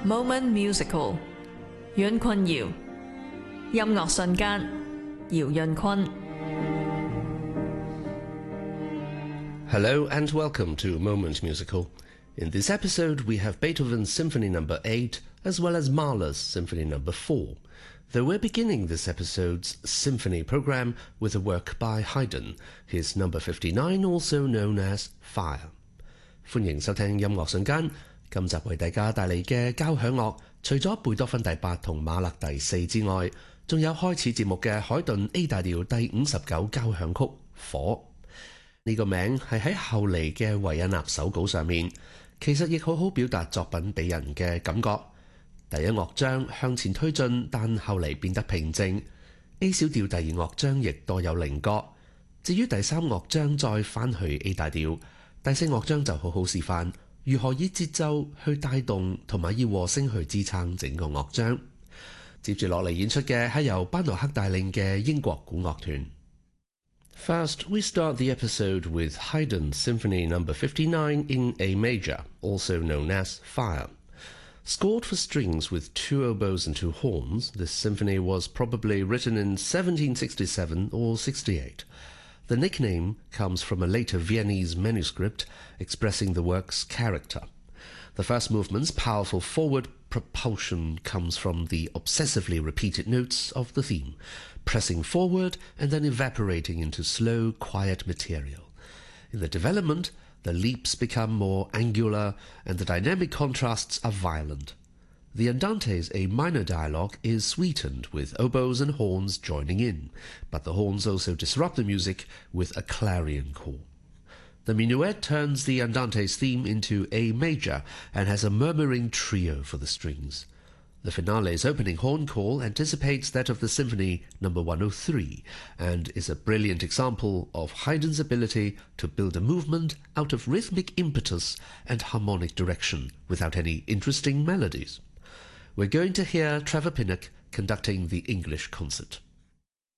Moment Musical 阮坤瑤音樂瞬間姚潤坤 Hello and welcome to Moment Musical. In this episode we have Beethoven's Symphony No. 8 as well as Mahler's Symphony No. 4. Though we're beginning this episode's symphony program with a work by Haydn, his No. 59 also known as Fire. 歡迎收聽音樂瞬間，今集為大家帶嚟嘅交響樂，除咗貝多芬第8同馬勒第4之外，仲有開始節目嘅海頓 A 大調第59交響曲火。呢個名係喺後嚟嘅維也納手稿上面，其實亦好好表達作品俾人嘅感覺。第一樂章向前推進，但後嚟變得平靜。A 小調第二樂章亦多有稜角。至於第三樂章再返去 A 大調，第四樂章就好好示範如何以節奏去帶動同埋以和聲去支撐整個樂章。接住落嚟演出嘅係由班諾克帶領嘅英國古樂團。First, we start the episode with Haydn's Symphony No. 59 in A major, also known as Fire. Scored for strings with 2 oboes and 2 horns, this symphony was probably written in 1767 or 68. The nickname comes from a later Viennese manuscript expressing the work's character. The first movement's powerful forward propulsion comes from the obsessively repeated notes of the theme, pressing forward and then evaporating into slow, quiet material. In the development, the leaps become more angular and the dynamic contrasts are violent. The Andante's A minor dialogue is sweetened with oboes and horns joining in, but the horns also disrupt the music with a clarion call. The minuet turns the Andante's theme into A major and has a murmuring trio for the strings. The finale's opening horn call anticipates that of the Symphony No. 103 and is a brilliant example of Haydn's ability to build a movement out of rhythmic impetus and harmonic direction without any interesting melodies. We're going to hear Trevor Pinnock conducting the English concert.